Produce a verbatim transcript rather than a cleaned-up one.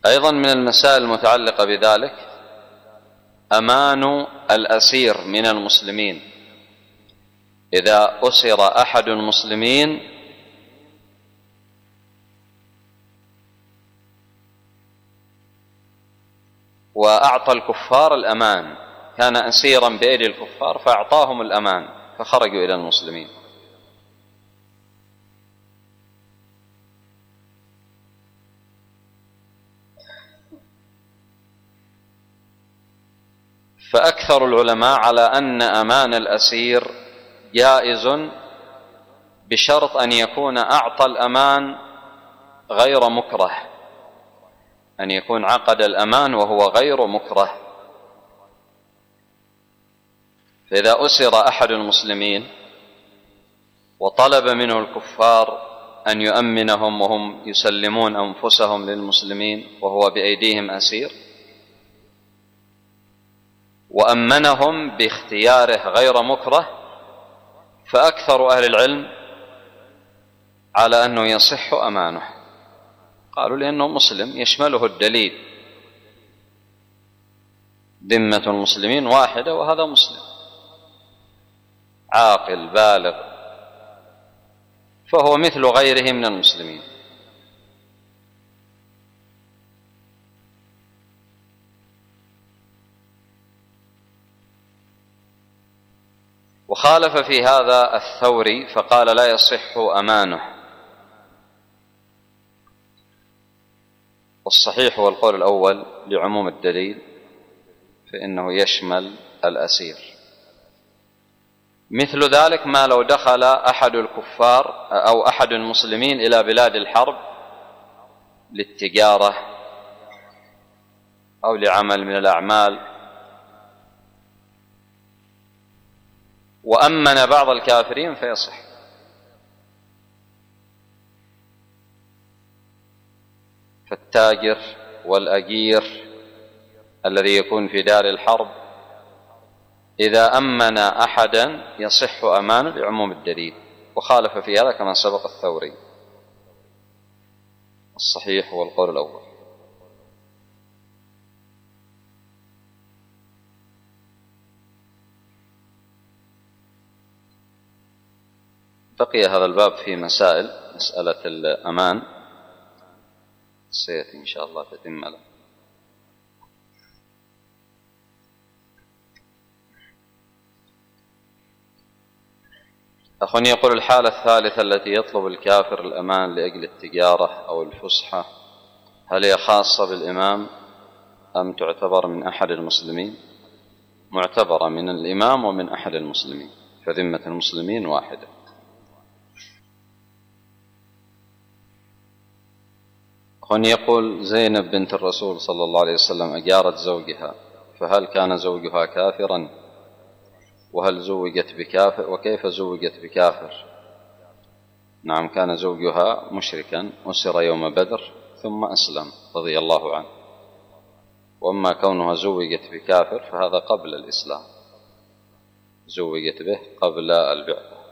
أيضا من المسائل المتعلقة بذلك أمان الأسير من المسلمين. إذا أسر أحد المسلمين وأعطى الكفار الأمان، كان أسيرا بأيدي الكفار فأعطاهم الأمان فخرجوا إلى المسلمين، فأكثر العلماء على أن أمان الأسير جائز بشرط أن يكون أعطى الأمان غير مكره، أن يكون عقد الأمان وهو غير مكره. فإذا أسر أحد المسلمين وطلب منه الكفار أن يؤمنهم وهم يسلمون أنفسهم للمسلمين وهو بأيديهم أسير، وأمنهم باختياره غير مكره، فأكثر أهل العلم على أنه يصح أمانه. قالوا لأنه مسلم يشمله الدليل، ذمة المسلمين واحدة وهذا مسلم عاقل بالغ، فهو مثل غيره من المسلمين. وخالف في هذا الثوري فقال لا يصح أمانه، والصحيح هو القول الأول لعموم الدليل، فإنه يشمل الأسير. مثل ذلك ما لو دخل أحد الكفار أو أحد المسلمين إلى بلاد الحرب للتجارة أو لعمل من الأعمال وأمن بعض الكافرين فيصح. فالتاجر والأجير الذي يكون في دار الحرب إذا أمن أحدا يصح أمانه لعموم الدليل، وخالف في هذا كما سبق الثوري. الصحيح هو القول الأول. بقي هذا الباب في مسائل، مسألة الأمان سيأتي إن شاء الله تتم له. أخواني يقول الحالة الثالثة التي يطلب الكافر الأمان لأجل التجارة أو الفسحة، هل هي خاصة بالإمام أم تعتبر من أحد المسلمين؟ معتبرة من الإمام ومن أحد المسلمين، فذمة المسلمين واحدة. أخواني يقول زينب بنت الرسول صلى الله عليه وسلم أجارت زوجها، فهل كان زوجها كافرا؟ وهل زوجت بكافر؟ وكيف زوجت بكافر؟ نعم، كان زوجها مشركا أسر يوم بدر ثم أسلم رضي الله عنه، وأما كونها زوجت بكافر فهذا قبل الإسلام، زوجت به قبل البعثة.